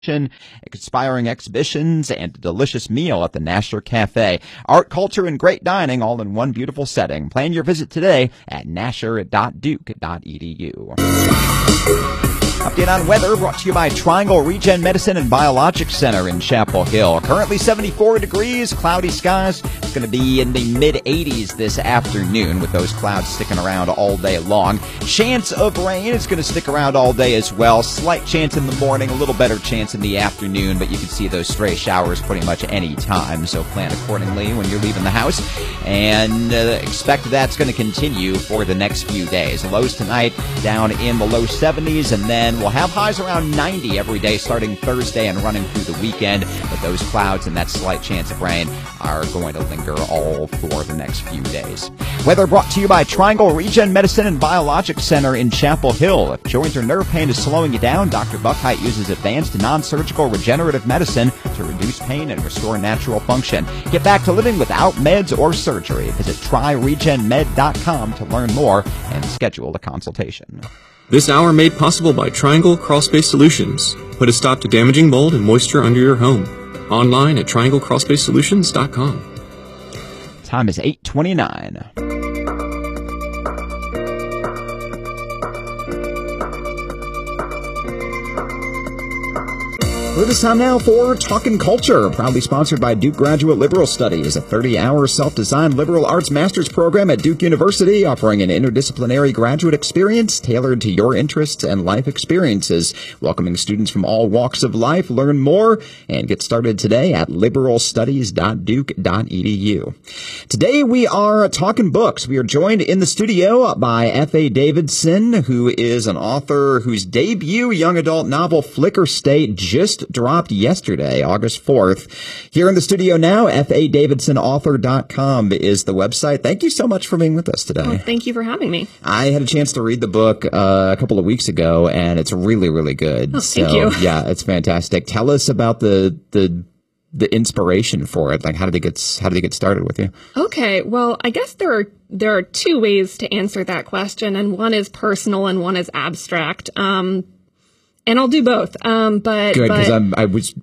inspiring exhibitions, and a delicious meal at the Nasher Cafe. Art, culture, and great dining all in one beautiful setting. Plan your visit today at nasher.duke.edu. Update on weather brought to you by Triangle Regen Medicine and Biologics Center in Chapel Hill. Currently 74 degrees, cloudy skies. It's going to be in the mid-80s this afternoon with those clouds sticking around all day long. Chance of rain is going to stick around all day as well. Slight chance in the morning, a little better chance in the afternoon, but you can see those stray showers pretty much any time. So plan accordingly when you're leaving the house and expect that's going to continue for the next few days. Lows tonight down in the low 70s, and then we'll have highs around 90 every day starting Thursday and running through the weekend. But those clouds and that slight chance of rain are going to linger all for the next few days. Weather brought to you by Triangle Regen Medicine and Biologics Center in Chapel Hill. If joint or nerve pain is slowing you down, Dr. Buckheit uses advanced non-surgical regenerative medicine to reduce pain and restore natural function. Get back to living without meds or surgery. Visit tryregenmed.com to learn more and schedule a consultation. This hour made possible by Triangle Crawlspace Solutions. Put a stop to damaging mold and moisture under your home. Online at trianglecrawlspacesolutions.com. Time is 8:29. Well, it is time now for Talkin' Culture, proudly sponsored by Duke Graduate Liberal Studies, a 30-hour self-designed liberal arts master's program at Duke University, offering an interdisciplinary graduate experience tailored to your interests and life experiences, welcoming students from all walks of life. Learn more and get started today at liberalstudies.duke.edu. Today we are talking books. We are joined in the studio by F.A. Davidson, who is an author whose debut young adult novel, Flicker State, just dropped yesterday, August 4th. Here in the studio now, fadavidsonauthor.com is the website. Thank you so much for being with us today. Oh, thank you for having me. I had a chance to read the book a couple of weeks ago, and it's really, really good. Oh, thank you. Yeah, it's fantastic. Tell us about the inspiration for it. Like, how did it get started with you? Okay, well, I guess there are two ways to answer that question, and one is personal and one is abstract. And I'll do both. Good, because I was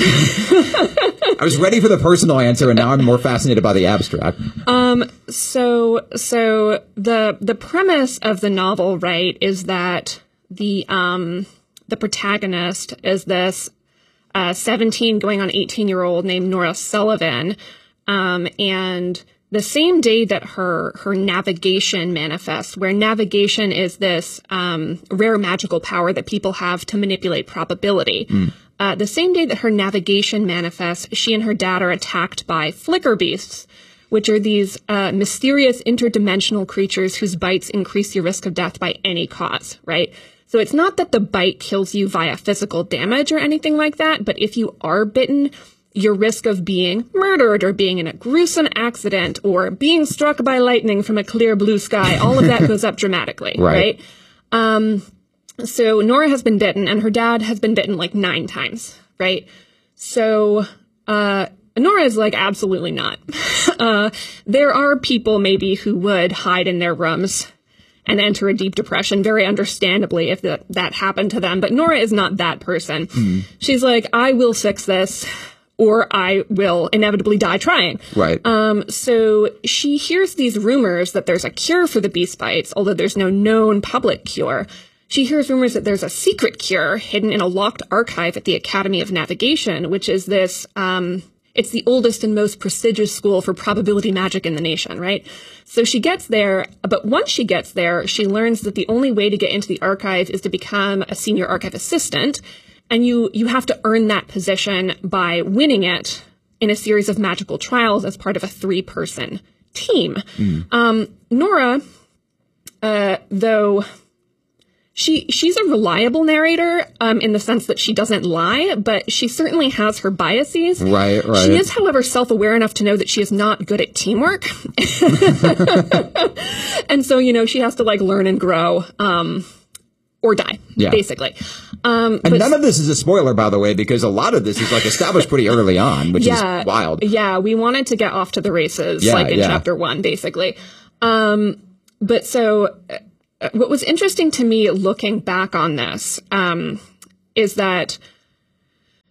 I was ready for the personal answer, and now I'm more fascinated by the abstract. So the premise of the novel, right, is that the protagonist is this 17 going on 18-year-old named Nora Sullivan, and the same day that her navigation manifests, where navigation is this rare magical power that people have to manipulate probability. The same day that her navigation manifests, she and her dad are attacked by flicker beasts, which are these mysterious interdimensional creatures whose bites increase your risk of death by any cause, right? So it's not that the bite kills you via physical damage or anything like that, but if you are bitten, your risk of being murdered or being in a gruesome accident or being struck by lightning from a clear blue sky, all of that goes up dramatically, right? So Nora has been bitten, and her dad has been bitten like 9 times, right? So Nora is like, absolutely not. There are people maybe who would hide in their rooms and enter a deep depression, very understandably, if that happened to them. But Nora is not that person. She's like, I will fix this, or I will inevitably die trying. Right. So she hears these rumors that there's a cure for the beast bites, although there's no known public cure. She hears rumors that there's a secret cure hidden in a locked archive at the Academy of Navigation, which is this, it's the oldest and most prestigious school for probability magic in the nation, right? So she gets there, but once she gets there, she learns that the only way to get into the archive is to become a senior archive assistant. And you have to earn that position by winning it in a series of magical trials as part of a 3-person team. Nora, though she's a reliable narrator in the sense that she doesn't lie, but she certainly has her biases. Right. She is, however, self-aware enough to know that she is not good at teamwork. And so, she has to learn and grow. Or die, basically. And none of this is a spoiler, by the way, because a lot of this is established pretty early on, which is wild. Yeah, we wanted to get off to the races, in chapter 1, basically. But so what was interesting to me looking back on this is that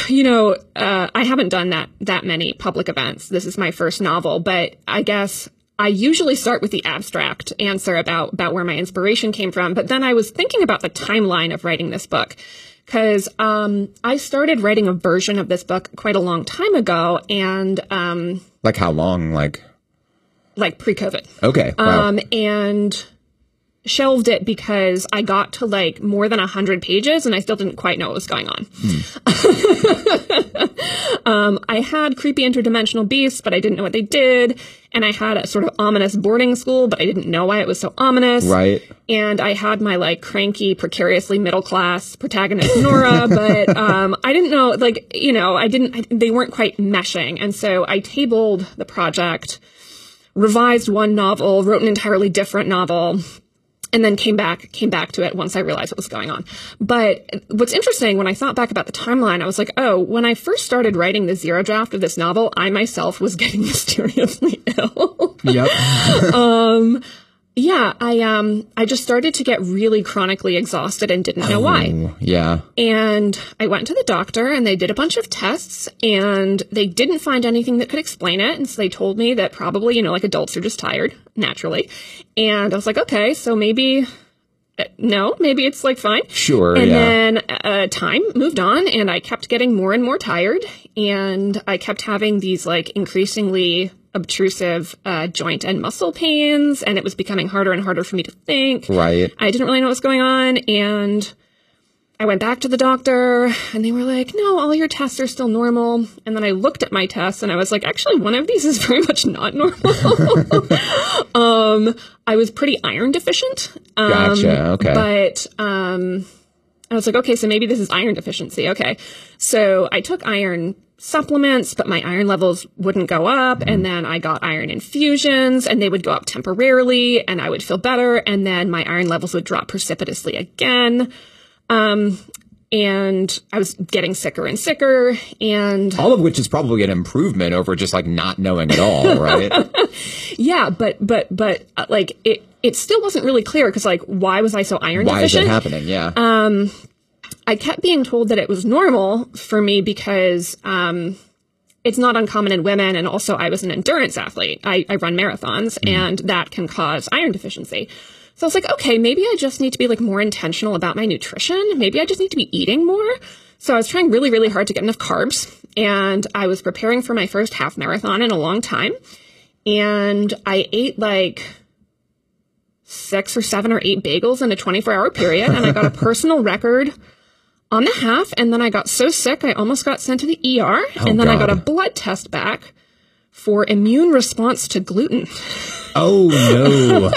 I haven't done that many public events. This is my first novel, but I guess I usually start with the abstract answer about where my inspiration came from. But then I was thinking about the timeline of writing this book, because I started writing a version of this book quite a long time ago, and like how long? Like pre-COVID. Okay. Wow. And shelved it because I got to like more than 100 pages and I still didn't quite know what was going on. I had creepy interdimensional beasts, but I didn't know what they did. And I had a sort of ominous boarding school, but I didn't know why it was so ominous. Right. And I had my like cranky, precariously middle class protagonist, Nora, but I didn't know, like, they weren't quite meshing. And so I tabled the project, revised one novel, wrote an entirely different novel, and then came back to it once I realized what was going on. But what's interesting, when I thought back about the timeline, I was like, oh, when I first started writing the zero draft of this novel, I myself was getting mysteriously ill. Yep. Yeah, I just started to get really chronically exhausted and didn't know why. Yeah. And I went to the doctor and they did a bunch of tests and they didn't find anything that could explain it. And so they told me that probably, like adults are just tired naturally. And I was like, okay, so maybe it's like fine. Sure. And yeah. then time moved on and I kept getting more and more tired and I kept having these like increasingly obtrusive joint and muscle pains, and it was becoming harder and harder for me to think. Right. I didn't really know what was going on, and I went back to the doctor, and they were like, no, all your tests are still normal. And then I looked at my tests, and I was like, actually, one of these is very much not normal. I was pretty iron deficient. Gotcha, okay. But I was like, okay, so maybe this is iron deficiency. Okay. So I took iron supplements, but my iron levels wouldn't go up. And then I got iron infusions and they would go up temporarily and I would feel better. And then my iron levels would drop precipitously again. And I was getting sicker and sicker, and all of which is probably an improvement over just like not knowing at all, right? Yeah, but like it still wasn't really clear because like why was I so iron deficient? Why is it happening? Yeah. I kept being told that it was normal for me because it's not uncommon in women, and also I was an endurance athlete. I run marathons, and that can cause iron deficiency. So I was like, okay, maybe I just need to be like more intentional about my nutrition. Maybe I just need to be eating more. So I was trying really, really hard to get enough carbs, and I was preparing for my first half marathon in a long time. And I ate like 6 or 7 or 8 bagels in a 24-hour period, and I got a personal record on the half. And then I got so sick, I almost got sent to the ER. And then I got a blood test back for immune response to gluten. Oh, no.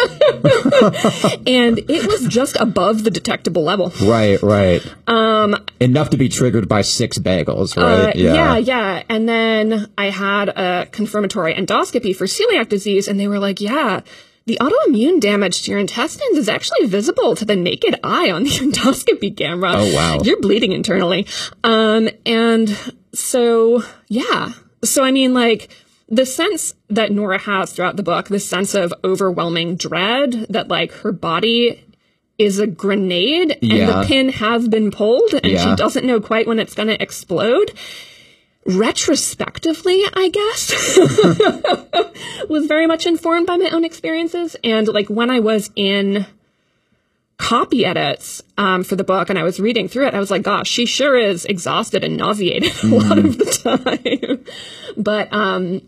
And it was just above the detectable level. Right. Enough to be triggered by 6 bagels, right? Yeah. And then I had a confirmatory endoscopy for celiac disease, and they were like, yeah, the autoimmune damage to your intestines is actually visible to the naked eye on the endoscopy camera. Oh, wow. You're bleeding internally. And so, yeah. So, I mean, like, the sense that Nora has throughout the book, the sense of overwhelming dread that like her body is a grenade and the pin has been pulled and she doesn't know quite when it's going to explode. Retrospectively, I guess, was very much informed by my own experiences. And like when I was in copy edits for the book and I was reading through it, I was like, gosh, she sure is exhausted and nauseated a lot of the time.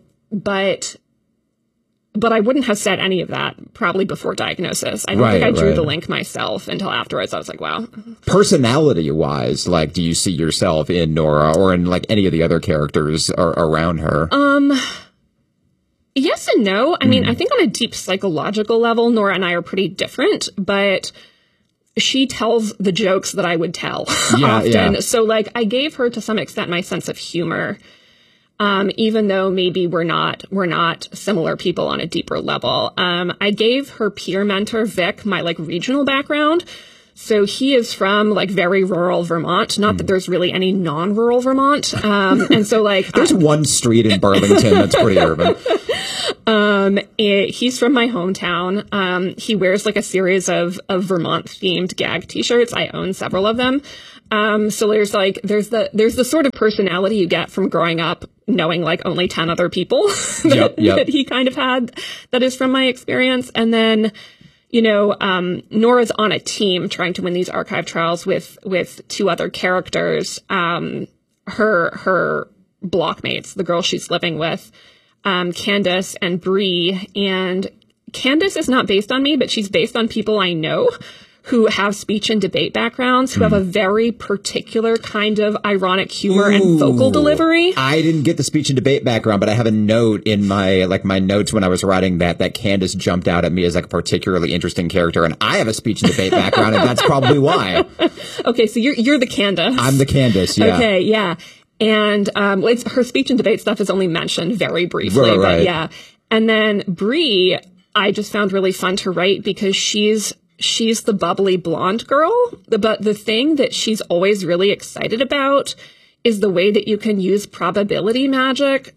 But I wouldn't have said any of that probably before diagnosis. I don't think I drew the link myself until afterwards. I was like, wow. Personality-wise, like, do you see yourself in Nora or in like any of the other characters around her? Yes and no. I mean, I think on a deep psychological level, Nora and I are pretty different, but she tells the jokes that I would tell often. Yeah. So like I gave her to some extent my sense of humor. Even though maybe we're not similar people on a deeper level. I gave her peer mentor, Vic, my like regional background. So he is from like very rural Vermont. Not that there's really any non-rural Vermont. And so like there's one street in Burlington that's pretty urban. He's from my hometown. He wears like a series of Vermont themed gag t-shirts. I own several of them. So there's the sort of personality you get from growing up knowing like only 10 other people that he kind of had. That is from my experience. And then, Nora's on a team trying to win these archive trials with 2 other characters. Her blockmates, the girl she's living with, Candace and Bree. And Candace is not based on me, but she's based on people I know who have speech and debate backgrounds, who have a very particular kind of ironic humor and vocal delivery. I didn't get the speech and debate background, but I have a note in my notes when I was writing that Candace jumped out at me as like a particularly interesting character, and I have a speech and debate background, and that's probably why. Okay, so you're the Candace. I'm the Candace, yeah. Okay, yeah. And her speech and debate stuff is only mentioned very briefly, right. But yeah. And then Bree, I just found really fun to write because she's the bubbly blonde girl, but the thing that she's always really excited about is the way that you can use probability magic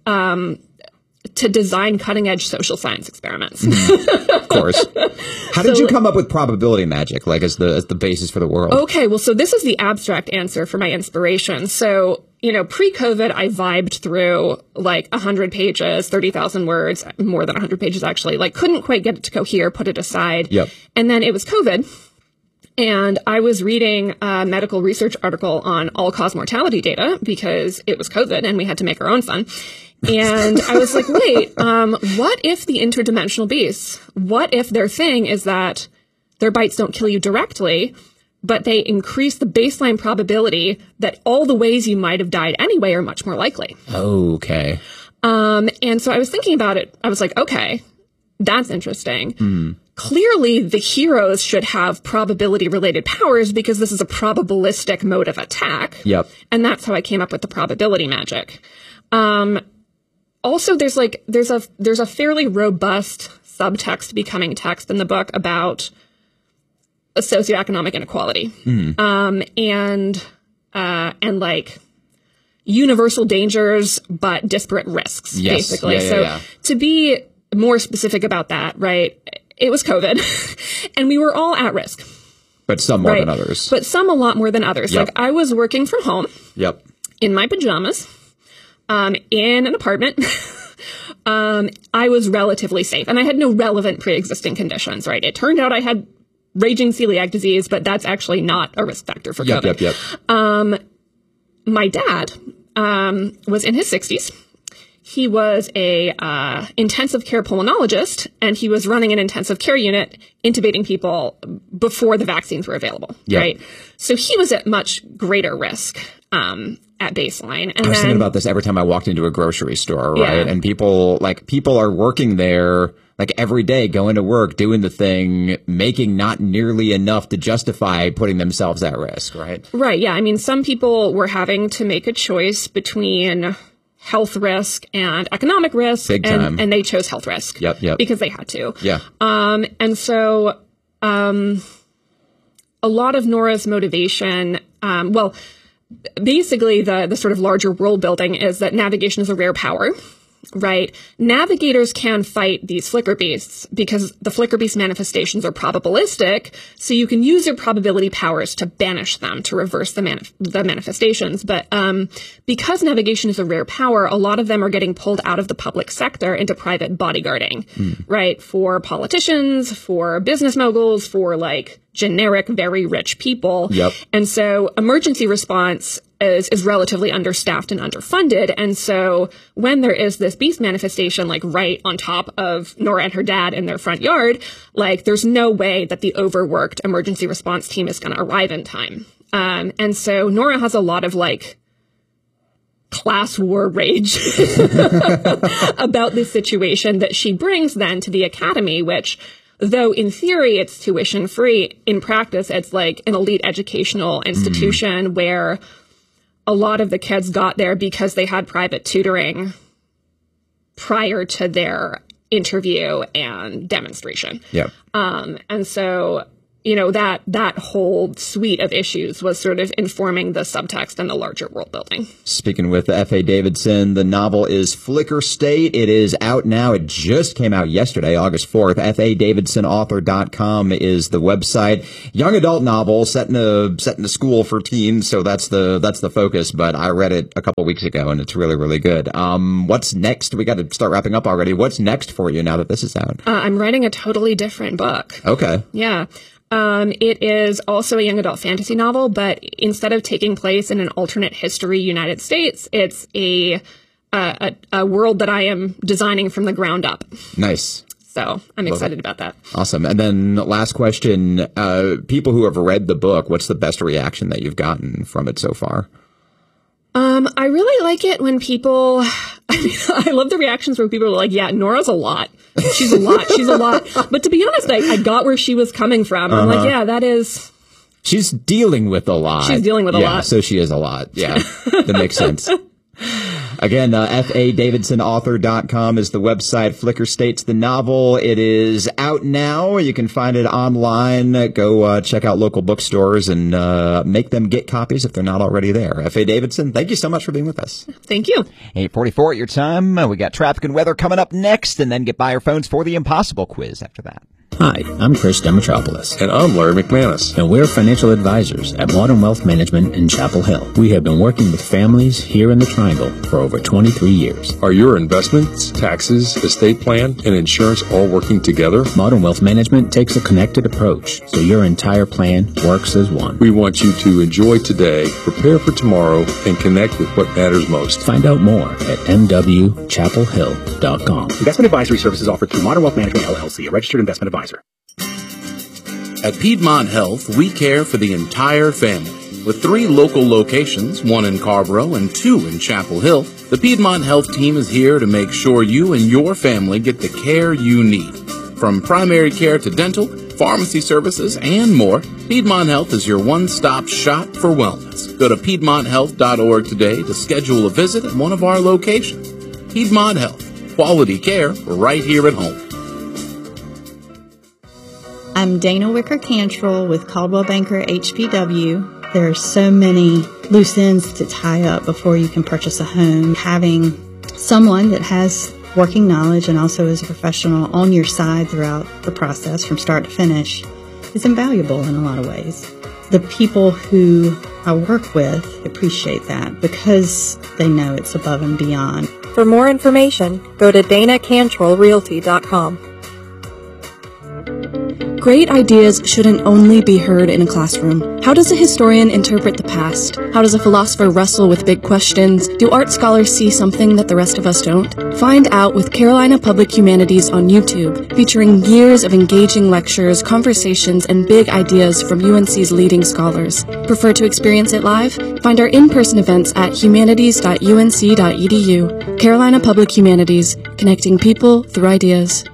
to design cutting-edge social science experiments. Of course. How did you come up with probability magic, like as the basis for the world? Okay, well, so this is the abstract answer for my inspiration. So, pre-COVID, I vibed through like 100 pages, 30,000 words, more than 100 pages actually, like couldn't quite get it to cohere, put it aside. Yep. And then it was COVID. And I was reading a medical research article on all-cause mortality data because it was COVID and we had to make our own fun. And I was like, wait, what if the interdimensional beasts, what if their thing is that their bites don't kill you directly, but they increase the baseline probability that all the ways you might have died anyway are much more likely. Okay. And so I was thinking about it. I was like, okay, that's interesting. Clearly, the heroes should have probability-related powers because this is a probabilistic mode of attack. Yep. And that's how I came up with the probability magic. Also, there's a fairly robust subtext becoming text in the book about a socioeconomic inequality, and like universal dangers but disparate risks, basically. Yeah. To be more specific about that, right? It was COVID, and we were all at risk, but some more than others. But some a lot more than others. Yep. Like I was working from home, in my pajamas, in an apartment. I was relatively safe, and I had no relevant pre-existing conditions. Right? It turned out I had raging celiac disease, but that's actually not a risk factor for COVID. My dad was in his 60s. He was a intensive care pulmonologist, and he was running an intensive care unit, intubating people before the vaccines were available. Right? So he was at much greater risk at baseline. And I was thinking about this every time I walked into a grocery store, right? Yeah. And people are working there like every day, going to work, doing the thing, making not nearly enough to justify putting themselves at risk, right? Right. Yeah. I mean, some people were having to make a choice between health risk and economic risk. Big time. And they chose health risk. Yep. Because they had to. Yeah. And so a lot of Nora's motivation, basically the sort of larger world building is that navigation is a rare power. Right. Navigators can fight these flicker beasts because the flicker beast manifestations are probabilistic. So you can use your probability powers to banish them, to reverse the manifestations. But because navigation is a rare power, a lot of them are getting pulled out of the public sector into private bodyguarding, right? For politicians, for business moguls, for like generic, very rich people. Yep. And so emergency response is relatively understaffed and underfunded. And so when there is this beast manifestation, like right on top of Nora and her dad in their front yard, like there's no way that the overworked emergency response team is going to arrive in time. And so Nora has a lot of like class war rage about this situation that she brings then to the academy, which, though in theory it's tuition free, in practice it's like an elite educational institution where a lot of the kids got there because they had private tutoring prior to their interview and demonstration. Yeah. And so that whole suite of issues was sort of informing the subtext and the larger world building. Speaking with F.A. Davidson, the novel is Flicker State. It is out now. It just came out yesterday, August 4th. FADavidsonAuthor.com is the website. Young adult novel set in a school for teens, so that's the focus. But I read it a couple weeks ago, and it's really, really good. What's next? We got to start wrapping up already. What's next for you now that this is out? I'm writing a totally different book. Okay. Yeah. It is also a young adult fantasy novel, but instead of taking place in an alternate history United States, it's a world that I am designing from the ground up. Nice. So I'm excited about that. Awesome. And then last question, people who have read the book, what's the best reaction that you've gotten from it so far? I really like it when people, I love the reactions where people are like, yeah, Nora's a lot. She's a lot. She's a lot. But to be honest, I got where she was coming from. I'm like, yeah, that is. She's dealing with a lot. She's dealing with a lot. So she is a lot. Yeah, that makes sense. Again, FADavidsonAuthor.com is the website. Flicker State's the novel. It is out now. You can find it online. Go check out local bookstores and make them get copies if they're not already there. F.A. Davidson, thank you so much for being with us. Thank you. 8:44 at your time. We got traffic and weather coming up next, and then get by your phones for the Impossible quiz after that. Hi, I'm Chris Demetropoulos. And I'm Larry McManus. And we're financial advisors at Modern Wealth Management in Chapel Hill. We have been working with families here in the Triangle for over 23 years. Are your investments, taxes, estate plan, and insurance all working together? Modern Wealth Management takes a connected approach, so your entire plan works as one. We want you to enjoy today, prepare for tomorrow, and connect with what matters most. Find out more at mwchapelhill.com. Investment advisory services offered through Modern Wealth Management, LLC, a registered investment advisor. At Piedmont Health, we care for the entire family. With 3 local locations, 1 in Carborough and 2 in Chapel Hill, the Piedmont Health team is here to make sure you and your family get the care you need. From primary care to dental, pharmacy services, and more, Piedmont Health is your one-stop shop for wellness. Go to PiedmontHealth.org today to schedule a visit at one of our locations. Piedmont Health. Quality care right here at home. I'm Dana Wicker-Cantrell with Caldwell Banker HPW. There are so many loose ends to tie up before you can purchase a home. Having someone that has working knowledge and also is a professional on your side throughout the process from start to finish is invaluable in a lot of ways. The people who I work with appreciate that because they know it's above and beyond. For more information, go to DanaCantrellRealty.com. Great ideas shouldn't only be heard in a classroom. How does a historian interpret the past? How does a philosopher wrestle with big questions? Do art scholars see something that the rest of us don't? Find out with Carolina Public Humanities on YouTube, featuring years of engaging lectures, conversations, and big ideas from UNC's leading scholars. Prefer to experience it live? Find our in-person events at humanities.unc.edu. Carolina Public Humanities, connecting people through ideas.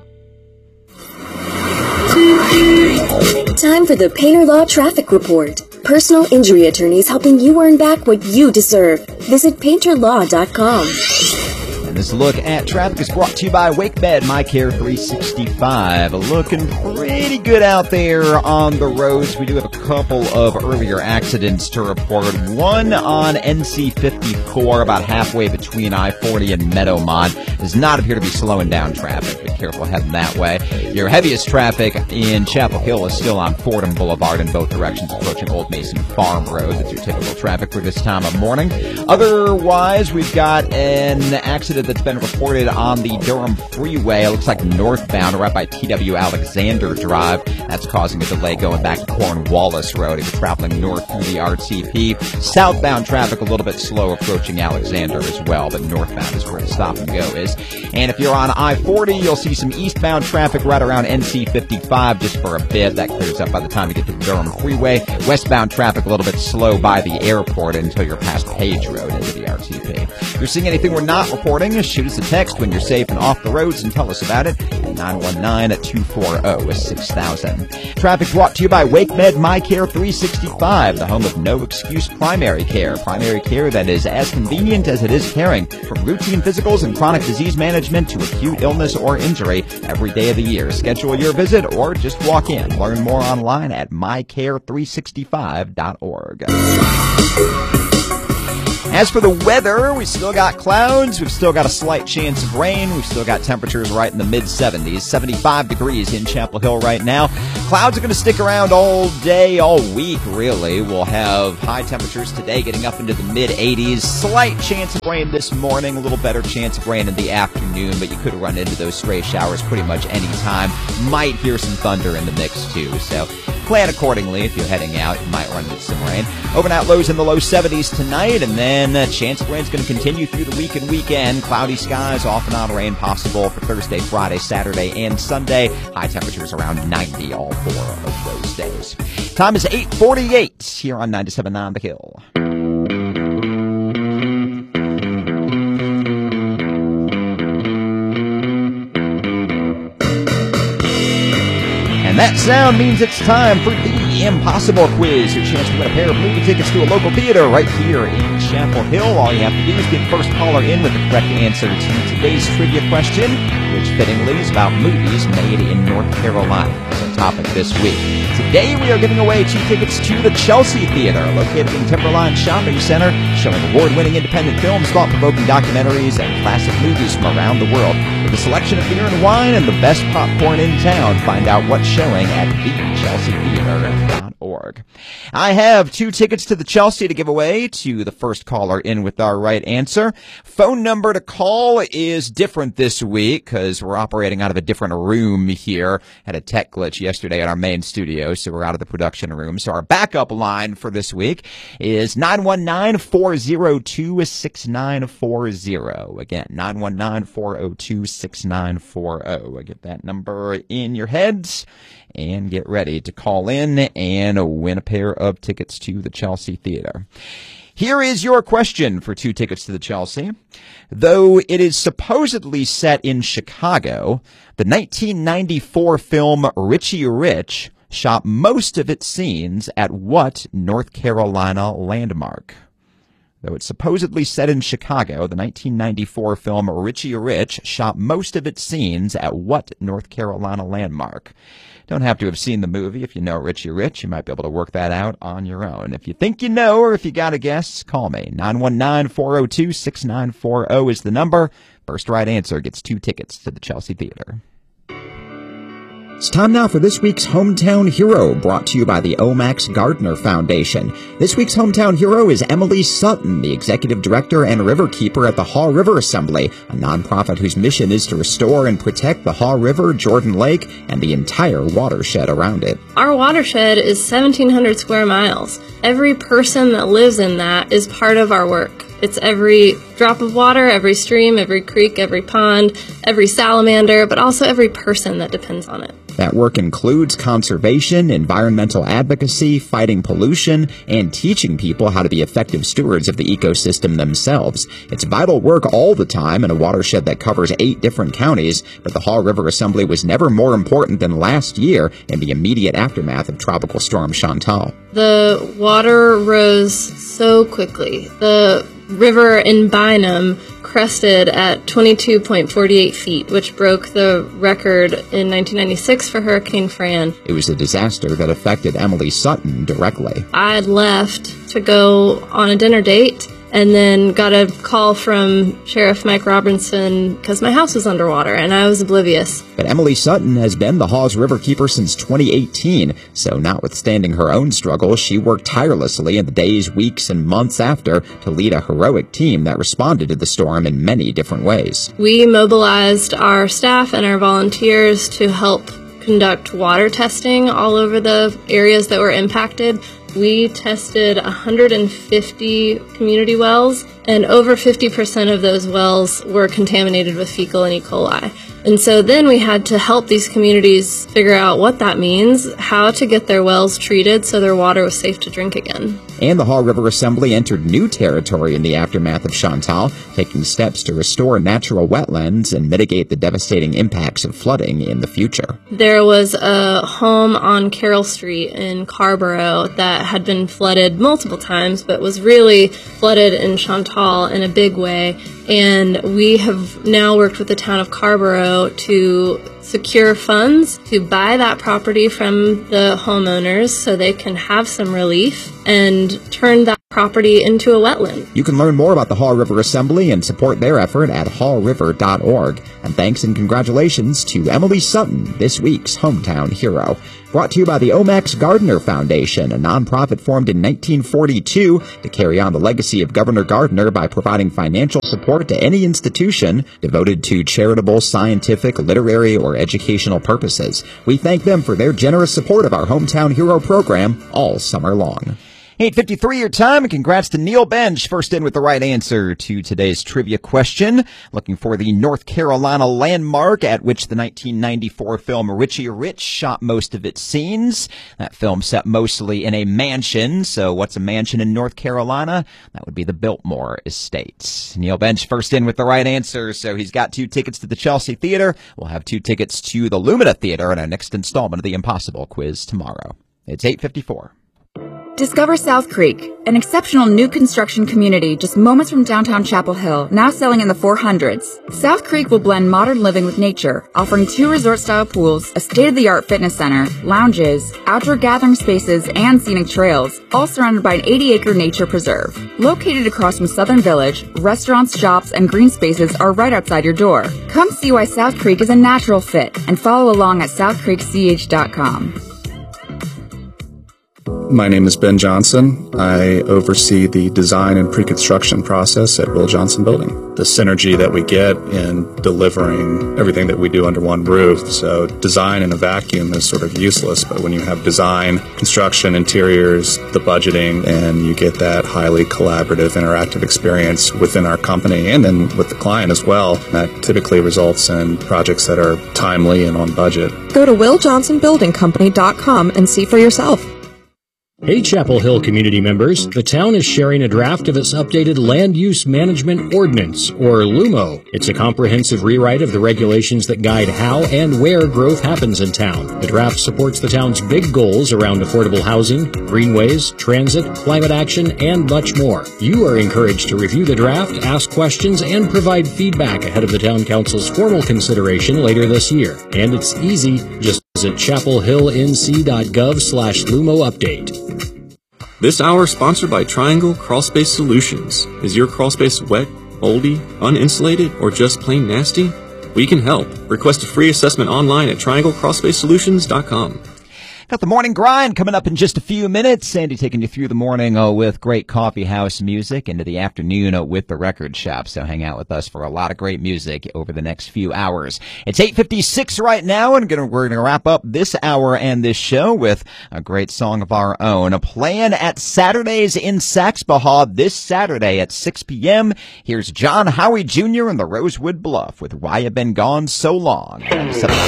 Time for the Painter Law Traffic Report. Personal injury attorneys helping you earn back what you deserve. Visit painterlaw.com. And this look at traffic is brought to you by WakeMed MyCare 365. Looking pretty good out there on the roads. We do have a couple of earlier accidents to report. One on NC 54, about halfway between I-40 and Meadowmont, does not appear to be slowing down traffic. Be careful heading that way. Your heaviest traffic in Chapel Hill is still on Fordham Boulevard in both directions, approaching Old Mason Farm Road. That's your typical traffic for this time of morning. Otherwise, we've got an accident that's been reported on the Durham Freeway. It looks like northbound right by TW Alexander Drive. That's causing a delay going back to Cornwallis Road if you're traveling north through the RTP. Southbound traffic a little bit slow approaching Alexander as well, but northbound is where the stop and go is. And if you're on I-40, you'll see some eastbound traffic right around NC 55 just for a bit. That clears up by the time you get to the Durham Freeway. Westbound traffic a little bit slow by the airport until you're past Page Road into the RTP. If you're seeing anything we're not reporting, shoot us a text when you're safe and off the roads and tell us about it. 919-240-6000. Traffic brought to you by WakeMed MyCare 365, the home of no excuse primary care. Primary care that is as convenient as it is caring. From routine physicals and chronic disease management to acute illness or injury every day of the year. Schedule your visit or just walk in. Learn more online at mycare365.org. As for the weather, we still got clouds, we've still got a slight chance of rain, we've still got temperatures right in the mid-70s, 75 degrees in Chapel Hill right now. Clouds are going to stick around all day, all week, really. We'll have high temperatures today getting up into the mid-80s, slight chance of rain this morning, a little better chance of rain in the afternoon, but you could run into those stray showers pretty much any time. Might hear some thunder in the mix, too, so plan accordingly if you're heading out. You might run into some rain. Overnight lows in the low 70s tonight, and then chance of rain is going to continue through the week and weekend. Cloudy skies, off and on rain possible for Thursday, Friday, Saturday, and Sunday. High temperatures around 90 all 4 of those days. Time is 8:48 here on 97.9 The Hill. And that sound means it's time for the Impossible Quiz, your chance to win a pair of movie tickets to a local theater right here in Chapel Hill. All you have to do is get first caller in with the correct answer to today's trivia question, which fittingly is about movies made in North Carolina. That's our topic this week. Today we are giving away 2 tickets to the Chelsea Theater, located in Timberline Shopping Center, showing award-winning independent films, thought-provoking documentaries, and classic movies from around the world. With a selection of beer and wine and the best popcorn in town, find out what's showing at thechelseatheater.org. I have 2 tickets to the Chelsea to give away to the first caller in with our right answer. Phone number to call is different this week because we're operating out of a different room here. Had a tech glitch yesterday at our main studio, so we're out of the production room. So our backup line for this week is 919-402-6940. Again, 919-402-6940. I get that number in your heads and get ready to call in and win a pair of tickets to the Chelsea Theater. Here is your question for 2 tickets to the Chelsea. Though it is supposedly set in Chicago, the 1994 film Richie Rich shot most of its scenes at what North Carolina landmark? Though it's supposedly set in Chicago, the 1994 film Richie Rich shot most of its scenes at what North Carolina landmark? Don't have to have seen the movie. If you know Richie Rich, you might be able to work that out on your own. If you think you know, or if you got a guess, call me. 919-402-6940 is the number. First right answer gets 2 tickets to the Chelsea Theater. It's time now for this week's Hometown Hero, brought to you by the Omax Gardner Foundation. This week's Hometown Hero is Emily Sutton, the Executive Director and Riverkeeper at the Haw River Assembly, a nonprofit whose mission is to restore and protect the Haw River, Jordan Lake, and the entire watershed around it. Our watershed is 1,700 square miles. Every person that lives in that is part of our work. It's every drop of water, every stream, every creek, every pond, every salamander, but also every person that depends on it. That work includes conservation, environmental advocacy, fighting pollution, and teaching people how to be effective stewards of the ecosystem themselves. It's vital work all the time in a watershed that covers 8 different counties, but the Haw River Assembly was never more important than last year in the immediate aftermath of Tropical Storm Chantal. The water rose so quickly. The river in Bynum crested at 22.48 feet, which broke the record in 1996 for Hurricane Fran. It was a disaster that affected Emily Sutton directly. I had left to go on a dinner date and then got a call from Sheriff Mike Robinson because my house was underwater, and I was oblivious. But Emily Sutton has been the Haw's Riverkeeper since 2018, so notwithstanding her own struggles, she worked tirelessly in the days, weeks, and months after to lead a heroic team that responded to the storm in many different ways. We mobilized our staff and our volunteers to help conduct water testing all over the areas that were impacted. We tested 150 community wells, and over 50% of those wells were contaminated with fecal and E. coli. And so then we had to help these communities figure out what that means, how to get their wells treated so their water was safe to drink again. And the Haw River Assembly entered new territory in the aftermath of Chantal, taking steps to restore natural wetlands and mitigate the devastating impacts of flooding in the future. There was a home on Carroll Street in Carrboro that had been flooded multiple times, but was really flooded in Chantal in a big way. And we have now worked with the town of Carrboro to secure funds to buy that property from the homeowners so they can have some relief and turn that property into a wetland. You can learn more about the Haw River Assembly and support their effort at hawriver.org. And thanks and congratulations to Emily Sutton, this week's Hometown Hero. Brought to you by the Omax Gardner Foundation, a nonprofit formed in 1942 to carry on the legacy of Governor Gardner by providing financial support to any institution devoted to charitable, scientific, literary, or educational purposes. We thank them for their generous support of our Hometown Hero program all summer long. 8:53 your time, and congrats to Neil Bench, first in with the right answer to today's trivia question. Looking for the North Carolina landmark at which the 1994 film Richie Rich shot most of its scenes. That film set mostly in a mansion, so what's a mansion in North Carolina? That would be the Biltmore Estate. Neil Bench first in with the right answer, so he's got 2 tickets to the Chelsea Theater. We'll have 2 tickets to the Lumina Theater in our next installment of the Impossible Quiz tomorrow. It's 8:54. Discover South Creek, an exceptional new construction community just moments from downtown Chapel Hill, now selling in the 400s. South Creek will blend modern living with nature, offering 2 resort-style pools, a state-of-the-art fitness center, lounges, outdoor gathering spaces, and scenic trails, all surrounded by an 80-acre nature preserve. Located across from Southern Village, restaurants, shops, and green spaces are right outside your door. Come see why South Creek is a natural fit and follow along at southcreekch.com. My name is Ben Johnson. I oversee the design and pre-construction process at Will Johnson Building. The synergy that we get in delivering everything that we do under one roof. So design in a vacuum is sort of useless, but when you have design, construction, interiors, the budgeting, and you get that highly collaborative, interactive experience within our company and then with the client as well, that typically results in projects that are timely and on budget. Go to WillJohnsonBuildingCompany.com and see for yourself. Hey, Chapel Hill community members, the town is sharing a draft of its updated Land Use Management Ordinance, or LUMO. It's a comprehensive rewrite of the regulations that guide how and where growth happens in town. The draft supports the town's big goals around affordable housing, greenways, transit, climate action, and much more. You are encouraged to review the draft, ask questions, and provide feedback ahead of the town council's formal consideration later this year. And it's easy. Just visit chapelhillnc.gov/LUMO update. This hour sponsored by Triangle Crawlspace Solutions. Is your crawlspace wet, moldy, uninsulated, or just plain nasty? We can help. Request a free assessment online at trianglecrawlspacesolutions.com. Got the morning grind coming up in just a few minutes. Sandy taking you through the morning with great coffee house music, into the afternoon with the record shop. So hang out with us for a lot of great music over the next few hours. It's 8:56 right now, and we're going to wrap up this hour and this show with a great song of our own. Playing at Saturdays in Saxbahaw this Saturday at 6 p.m. Here's John Howie Jr. and the Rosewood Bluff with Why You Been Gone So Long.